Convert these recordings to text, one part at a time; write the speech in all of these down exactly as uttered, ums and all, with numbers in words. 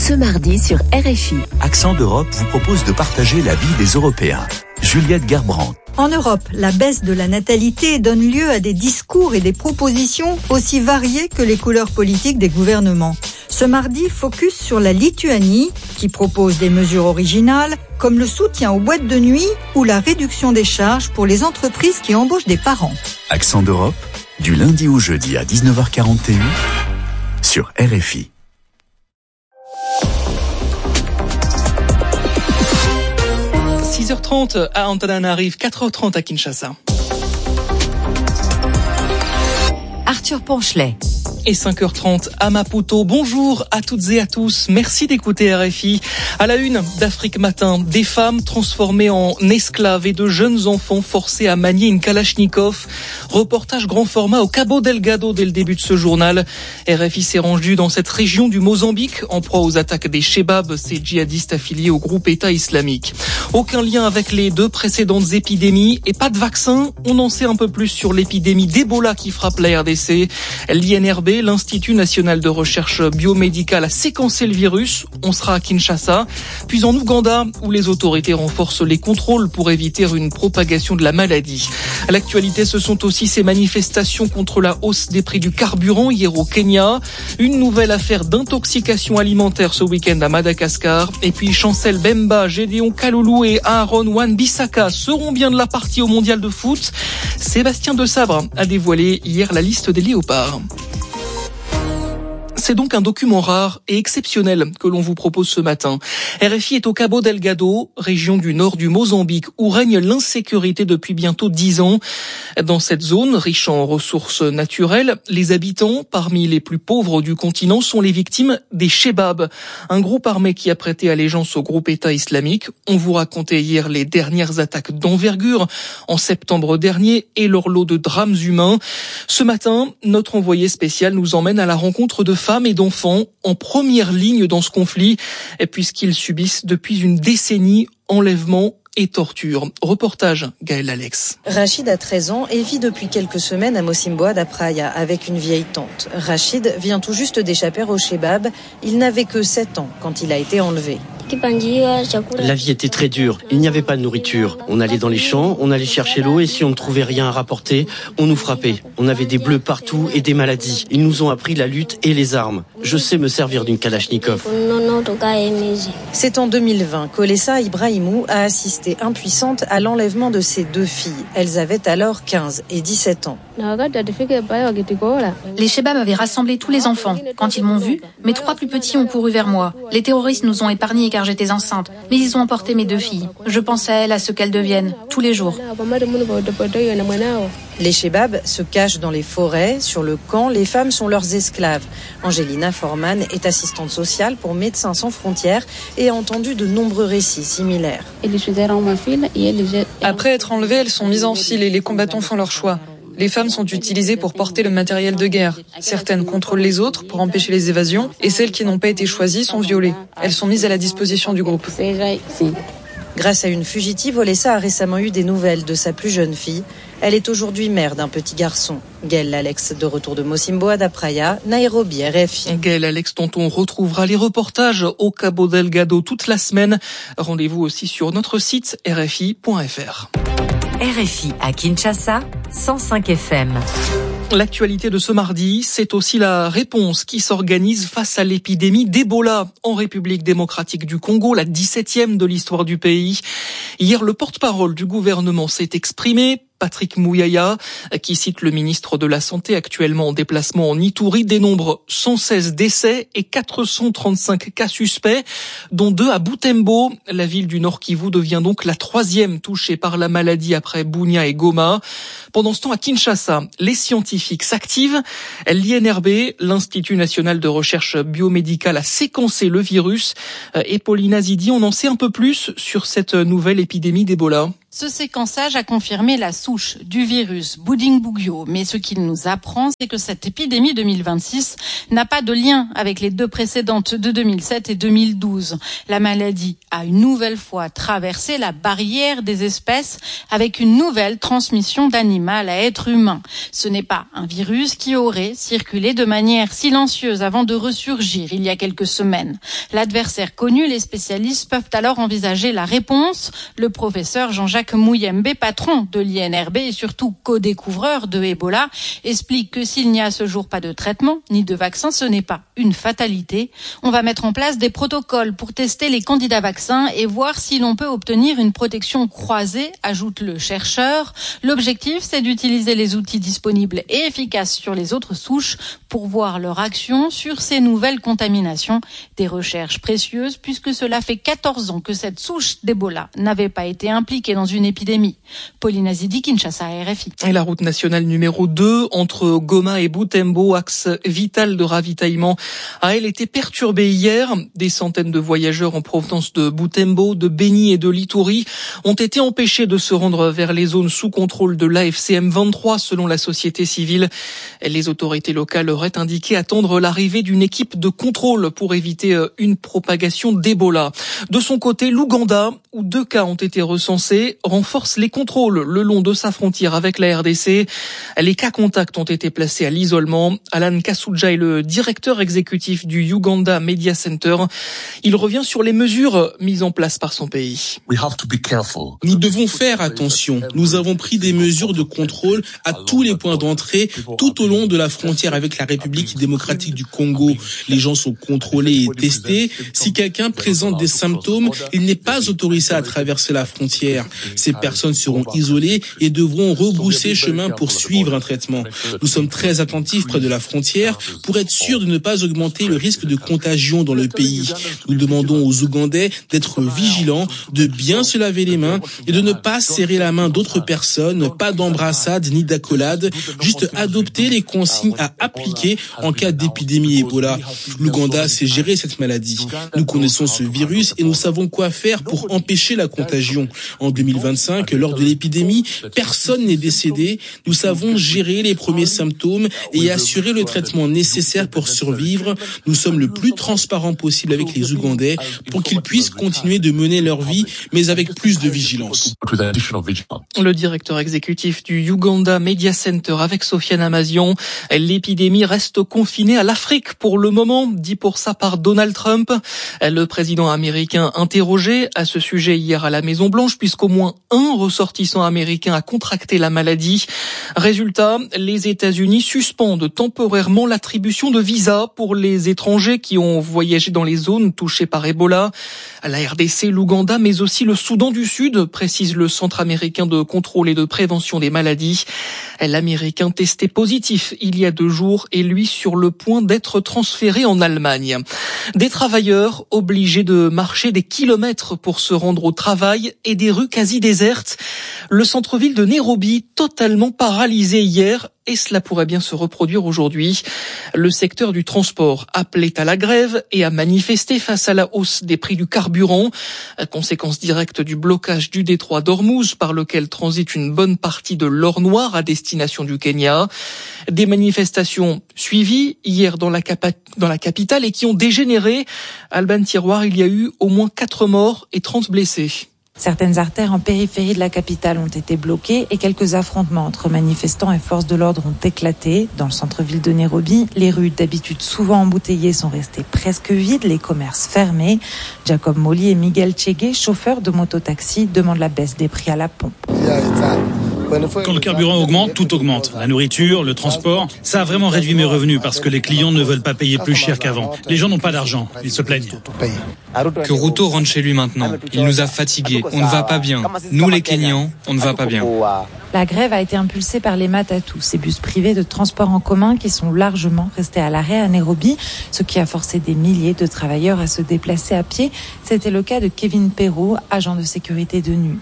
ce mardi sur R F I. Accent d'Europe vous propose de partager la vie des Européens. Juliette Gerbrandt. En Europe, la baisse de la natalité donne lieu à des discours et des propositions aussi variées que les couleurs politiques des gouvernements. Ce mardi, focus sur la Lituanie, qui propose des mesures originales, comme le soutien aux boîtes de nuit ou la réduction des charges pour les entreprises qui embauchent des parents. Accent d'Europe, du lundi au jeudi à dix-neuf heures quarante et un sur R F I. six heures trente à Antananarive, quatre heures trente à Kinshasa. Arthur Ponchelet. Et cinq heures trente à Maputo. Bonjour à toutes et à tous. Merci d'écouter R F I. À la une d'Afrique Matin, des femmes transformées en esclaves et de jeunes enfants forcés à manier une kalachnikov. Reportage grand format au Cabo Delgado dès le début de ce journal. R F I s'est rendu dans cette région du Mozambique, en proie aux attaques des Chebab, ces djihadistes affiliés au groupe État islamique. Aucun lien avec les deux précédentes épidémies et pas de vaccin. On en sait un peu plus sur l'épidémie d'Ebola qui frappe la R D C. L'I N R B, l'Institut national de recherche biomédicale, a séquencé le virus. On sera à Kinshasa, puis en Ouganda, où les autorités renforcent les contrôles pour éviter une propagation de la maladie. À l'actualité, ce sont aussi ces manifestations contre la hausse des prix du carburant hier au Kenya. Une nouvelle affaire d'intoxication alimentaire ce week-end à Madagascar. Et puis Chancel Bemba, Gédéon Kaloulou et Aaron Wan-Bissaka seront bien de la partie au mondial de foot. Sébastien Desabre a dévoilé hier la liste des léopards. C'est donc un document rare et exceptionnel que l'on vous propose ce matin. R F I est au Cabo Delgado, région du nord du Mozambique, où règne l'insécurité depuis bientôt dix ans. Dans cette zone, riche en ressources naturelles, les habitants, parmi les plus pauvres du continent, sont les victimes des Chebab, un groupe armé qui a prêté allégeance au groupe État islamique. On vous racontait hier les dernières attaques d'envergure en septembre dernier et leur lot de drames humains. Ce matin, notre envoyé spécial nous emmène à la rencontre de femmes et d'enfants en première ligne dans ce conflit, puisqu'ils subissent depuis une décennie enlèvements et torture. Reportage Gaël Alex. Rachid a treize ans et vit depuis quelques semaines à Mocimboa da Praia avec une vieille tante. Rachid vient tout juste d'échapper au Chebab. Il n'avait que sept ans quand il a été enlevé. La vie était très dure, il n'y avait pas de nourriture. On allait dans les champs, on allait chercher l'eau et si on ne trouvait rien à rapporter, on nous frappait. On avait des bleus partout et des maladies. Ils nous ont appris la lutte et les armes. Je sais me servir d'une kalachnikov. C'est en deux mille vingt qu'Olessa Ibrahimou a assisté impuissante à l'enlèvement de ses deux filles. Elles avaient alors quinze et dix-sept ans. Les Chebab avaient rassemblé tous les enfants. Quand ils m'ont vu, mes trois plus petits ont couru vers moi. Les terroristes nous ont épargnés car j'étais enceinte, mais ils ont emporté mes deux filles. Je pense à elles, à ce qu'elles deviennent, tous les jours. Les Chebab se cachent dans les forêts. Sur le camp, les femmes sont leurs esclaves. Angelina Forman est assistante sociale pour Médecins sans frontières et a entendu de nombreux récits similaires. Après être enlevées, elles sont mises en file et les combattants font leur choix. Les femmes sont utilisées pour porter le matériel de guerre. Certaines contrôlent les autres pour empêcher les évasions et celles qui n'ont pas été choisies sont violées. Elles sont mises à la disposition du groupe. Grâce à une fugitive, Olessa a récemment eu des nouvelles de sa plus jeune fille. Elle est aujourd'hui mère d'un petit garçon. Gaël Alex, de retour de Mocimboa da Praia, Nairobi, R F I. Gaël Alex, dont on retrouvera les reportages au Cabo Delgado toute la semaine. Rendez-vous aussi sur notre site r f i point f r. R F I à Kinshasa, cent cinq F M. L'actualité de ce mardi, c'est aussi la réponse qui s'organise face à l'épidémie d'Ebola en République démocratique du Congo, la dix-septième de l'histoire du pays. Hier, le porte-parole du gouvernement s'est exprimé. Patrick Mouyaya, qui cite le ministre de la Santé actuellement en déplacement en Ituri, dénombre cent seize décès et quatre cent trente-cinq cas suspects, dont deux à Butembo. La ville du Nord Kivu devient donc la troisième touchée par la maladie après Bunia et Goma. Pendant ce temps, à Kinshasa, les scientifiques s'activent. L'I N R B, l'Institut national de recherche biomédicale, a séquencé le virus. Et Paulina Zidi, on en sait un peu plus sur cette nouvelle épidémie d'Ebola. Ce séquençage a confirmé la souche du virus Bundibugyo, mais ce qu'il nous apprend, c'est que cette épidémie deux mille vingt-six n'a pas de lien avec les deux précédentes de deux mille sept et deux mille douze. La maladie a une nouvelle fois traversé la barrière des espèces avec une nouvelle transmission d'animal à être humain. Ce n'est pas un virus qui aurait circulé de manière silencieuse avant de ressurgir il y a quelques semaines. L'adversaire connu, les spécialistes peuvent alors envisager la réponse. Le professeur Jean-Jacques Mouyembe, patron de l'I N R B et surtout co-découvreur de Ebola, explique que s'il n'y a à ce jour pas de traitement ni de vaccin, ce n'est pas une fatalité. On va mettre en place des protocoles pour tester les candidats vaccins et voir si l'on peut obtenir une protection croisée, ajoute le chercheur. L'objectif, c'est d'utiliser les outils disponibles et efficaces sur les autres souches pour voir leur action sur ces nouvelles contaminations. Des recherches précieuses puisque cela fait quatorze ans que cette souche d'Ebola n'avait pas été impliquée dans une épidémie. Pauline Azidi, Kinshasa, R F I. Et la route nationale numéro deux entre Goma et Butembo, axe vital de ravitaillement, a elle été perturbée hier. Des centaines de voyageurs en provenance de Butembo, de Beni et de Lituri ont été empêchés de se rendre vers les zones sous contrôle de l'A F C M vingt-trois selon la société civile. Les autorités locales auraient indiqué attendre l'arrivée d'une équipe de contrôle pour éviter une propagation d'Ebola. De son côté, l'Ouganda, où deux cas ont été recensés, renforce les contrôles le long de sa frontière avec la R D C. Les cas contacts ont été placés à l'isolement. Alan Kasuja est le directeur exécutif du Uganda Media Center. Il revient sur les mesures mises en place par son pays. Nous devons faire attention. Nous avons pris des mesures de contrôle à tous les points d'entrée, tout au long de la frontière avec la République démocratique du Congo. Les gens sont contrôlés et testés. Si quelqu'un présente des symptômes, il n'est pas autorisé à traverser la frontière. Ces personnes seront isolées et devront rebrousser chemin pour suivre un traitement. Nous sommes très attentifs près de la frontière pour être sûrs de ne pas augmenter le risque de contagion dans le pays. Nous demandons aux Ougandais d'être vigilants, de bien se laver les mains et de ne pas serrer la main d'autres personnes, pas d'embrassade ni d'accolade, juste adopter les consignes à appliquer en cas d'épidémie Ebola. L'Ouganda sait gérer cette maladie. Nous connaissons ce virus et nous savons quoi faire pour empêcher la contagion. En deux mille vingt-cinq, lors de l'épidémie, personne n'est décédé. Nous savons gérer les premiers symptômes et assurer le traitement nécessaire pour survivre. Nous sommes le plus transparents possible avec les Ougandais pour qu'ils puissent continuer de mener leur vie, mais avec plus de vigilance. Le directeur exécutif du Uganda Media Center avec Sofiane Amazian. L'épidémie reste confinée à l'Afrique pour le moment, dit pour sa part Donald Trump. Le président américain interrogé à ce sujet hier à la Maison-Blanche, puisqu'au moins un ressortissant américain a contracté la maladie. Résultat, les États-Unis suspendent temporairement l'attribution de visas pour les étrangers qui ont voyagé dans les zones touchées par Ebola. La R D C, l'Ouganda, mais aussi le Soudan du Sud, précise le Centre américain de contrôle et de prévention des maladies. L'Américain testé positif il y a deux jours est lui sur le point d'être transféré en Allemagne. Des travailleurs obligés de marcher des kilomètres pour se rendre au travail et des rues quasi désertes. Le centre-ville de Nairobi totalement paralysé hier. Et cela pourrait bien se reproduire aujourd'hui. Le secteur du transport appelait à la grève et à manifester face à la hausse des prix du carburant, conséquence directe du blocage du détroit d'Ormuz par lequel transite une bonne partie de l'or noir à destination du Kenya. Des manifestations suivies hier dans la, capa- dans la capitale et qui ont dégénéré. Alban Tiroir, il y a eu au moins quatre morts et trente blessés. Certaines artères en périphérie de la capitale ont été bloquées et quelques affrontements entre manifestants et forces de l'ordre ont éclaté. Dans le centre-ville de Nairobi, les rues d'habitude souvent embouteillées sont restées presque vides, les commerces fermés. Jacob Molly et Miguel Chegue, chauffeurs de mototaxi, demandent la baisse des prix à la pompe. Quand le carburant augmente, tout augmente. La nourriture, le transport, ça a vraiment réduit mes revenus parce que les clients ne veulent pas payer plus cher qu'avant. Les gens n'ont pas d'argent, ils se plaignent. Que Ruto rentre chez lui maintenant. Il nous a fatigués. On ne va pas bien. Nous les Kenyans, on ne va pas bien. La grève a été impulsée par les Matatu, ces bus privés de transport en commun qui sont largement restés à l'arrêt à Nairobi, ce qui a forcé des milliers de travailleurs à se déplacer à pied. C'était le cas de Kevin Perrault, agent de sécurité de N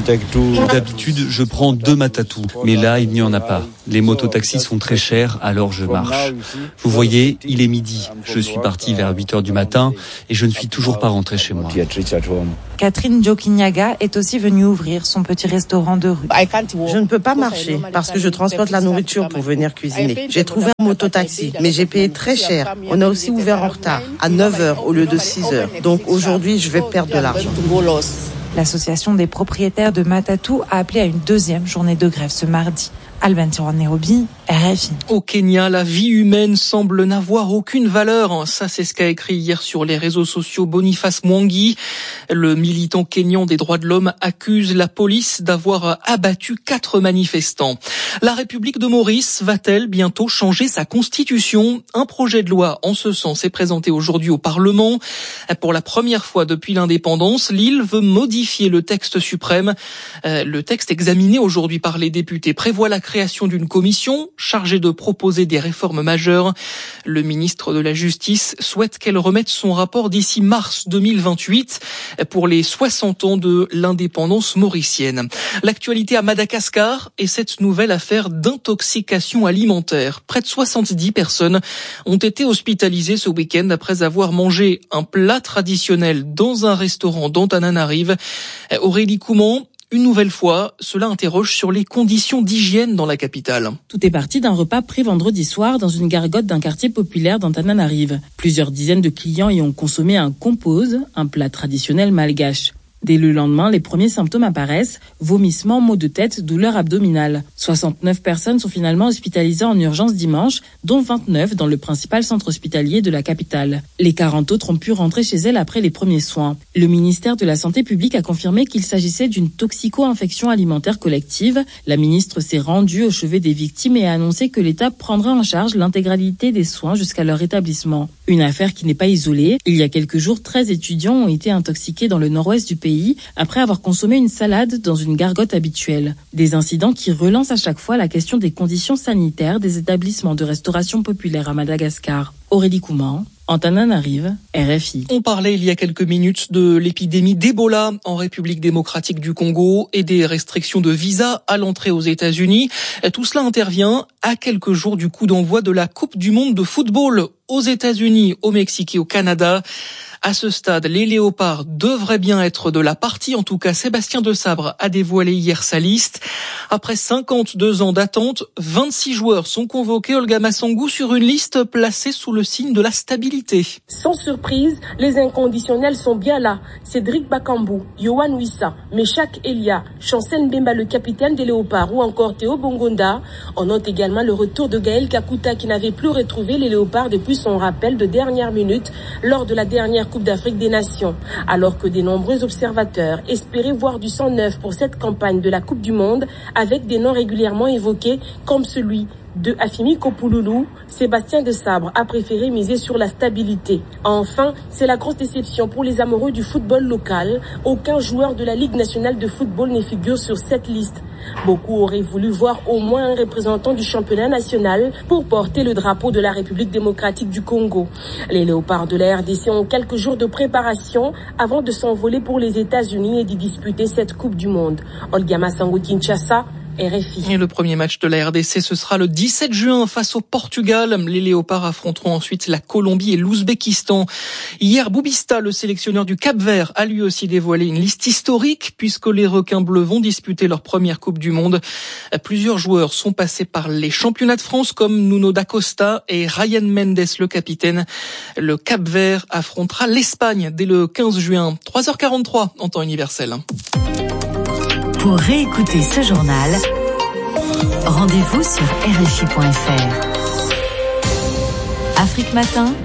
U. D'habitude, je prends deux Matatu, mais là, il n'y en a pas. Les mototaxis sont très chers, alors je marche. Vous voyez, il est midi. Je suis parti vers huit heures du matin et je ne suis toujours pas rentré chez moi. Catherine Jokinyaga est aussi venue ouvrir son petit restaurant de rue. Je ne peux pas marcher parce que je transporte la nourriture pour venir cuisiner. J'ai trouvé un mototaxi, mais j'ai payé très cher. On a aussi ouvert en retard, à neuf heures au lieu de six heures. Donc aujourd'hui, je vais perdre de l'argent. L'association des propriétaires de Matatu a appelé à une deuxième journée de grève ce mardi. Albin Tiran, Nairobi, R F I. Au Kenya, la vie humaine semble n'avoir aucune valeur. Ça, c'est ce qu'a écrit hier sur les réseaux sociaux Boniface Mwangi. Le militant kényan des droits de l'homme accuse la police d'avoir abattu quatre manifestants. La République de Maurice va-t-elle bientôt changer sa constitution ? Un projet de loi en ce sens est présenté aujourd'hui au Parlement. Pour la première fois depuis l'indépendance, l'île veut modifier le texte suprême. Le texte examiné aujourd'hui par les députés prévoit la création d'une commission chargée de proposer des réformes majeures. Le ministre de la Justice souhaite qu'elle remette son rapport d'ici mars deux mille vingt-huit pour les soixante ans de l'indépendance mauricienne. L'actualité à Madagascar est cette nouvelle affaire d'intoxication alimentaire. Près de soixante-dix personnes ont été hospitalisées ce week-end après avoir mangé un plat traditionnel dans un restaurant d'Antananarive. Aurélie Couman, une nouvelle fois, cela interroge sur les conditions d'hygiène dans la capitale. Tout est parti d'un repas pris vendredi soir dans une gargote d'un quartier populaire d'Antananarive. Plusieurs dizaines de clients y ont consommé un compose, un plat traditionnel malgache. Dès le lendemain, les premiers symptômes apparaissent, vomissements, maux de tête, douleurs abdominales. soixante-neuf personnes sont finalement hospitalisées en urgence dimanche, dont vingt-neuf dans le principal centre hospitalier de la capitale. Les quarante autres ont pu rentrer chez elles après les premiers soins. Le ministère de la Santé publique a confirmé qu'il s'agissait d'une toxico-infection alimentaire collective. La ministre s'est rendue au chevet des victimes et a annoncé que l'État prendrait en charge l'intégralité des soins jusqu'à leur établissement. Une affaire qui n'est pas isolée. Il y a quelques jours, treize étudiants ont été intoxiqués dans le nord-ouest du pays après avoir consommé une salade dans une gargote habituelle. Des incidents qui relancent à chaque fois la question des conditions sanitaires des établissements de restauration populaire à Madagascar. Aurélie Couman, Antananarive, R F I. On parlait il y a quelques minutes de l'épidémie d'Ebola en République démocratique du Congo et des restrictions de visa à l'entrée aux États-Unis. Tout cela intervient à quelques jours du coup d'envoi de la Coupe du monde de football aux États-Unis, au Mexique et au Canada. À ce stade, les Léopards devraient bien être de la partie. En tout cas, Sébastien Desabre a dévoilé hier sa liste. Après cinquante-deux ans d'attente, vingt-six joueurs sont convoqués. Olga Massangou sur une liste placée sous le signe de la stabilité. Sans surprise, les inconditionnels sont bien là. Cédric Bakambu, Yohan Wissa, Meshak Elia, Chancel Mbemba, le capitaine des Léopards, ou encore Théo Bongonda. On note également le retour de Gaël Kakuta qui n'avait plus retrouvé les Léopards depuis son rappel de dernière minute lors de la dernière Coupe d'Afrique des Nations. Alors que de nombreux observateurs espéraient voir du sang neuf pour cette campagne de la Coupe du Monde, avec des noms régulièrement évoqués comme celui de Afimi Kopouloulou, Sébastien Desabre a préféré miser sur la stabilité. Enfin, c'est la grosse déception pour les amoureux du football local. Aucun joueur de la Ligue nationale de football ne figure sur cette liste. Beaucoup auraient voulu voir au moins un représentant du championnat national pour porter le drapeau de la République démocratique du Congo. Les Léopards de la R D C ont quelques jours de préparation avant de s'envoler pour les États-Unis et d'y disputer cette Coupe du Monde. Olga Massangou, Kinshasa, R F I. Et le premier match de la R D C, ce sera le dix-sept juin face au Portugal. Les Léopards affronteront ensuite la Colombie et l'Ouzbékistan. Hier, Boubista, le sélectionneur du Cap-Vert, a lui aussi dévoilé une liste historique puisque les requins bleus vont disputer leur première Coupe du Monde. Plusieurs joueurs sont passés par les championnats de France comme Nuno da Costa et Ryan Mendes, le capitaine. Le Cap-Vert affrontera l'Espagne dès le quinze juin. trois heures quarante-trois en temps universel. Pour réécouter ce journal, rendez-vous sur R F I point F R. Afrique Matin.